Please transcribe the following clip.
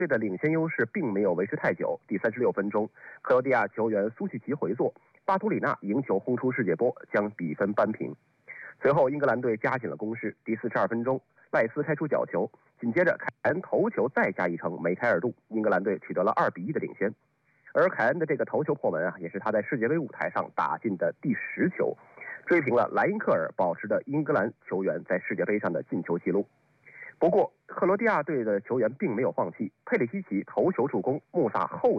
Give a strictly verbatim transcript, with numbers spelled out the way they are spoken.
队的领先优势并没有维持太久。第三十六分钟，克罗地亚球员苏西奇回做，巴图里纳迎球轰出世界波，将比分扳平。随后，英格兰队加紧了攻势。第四十二分钟，赖斯开出角球，紧接着凯恩头球再加一城，梅开二度，英格兰队取得了二比一的领先。而凯恩的这个头球破门啊，也是他在世界杯舞台上打进的第十球，追平了莱因克尔保持的英格兰球员在世界杯上的进球纪录。不过，克罗地亚队的球员并没有放弃，佩里西奇头球助攻，穆萨后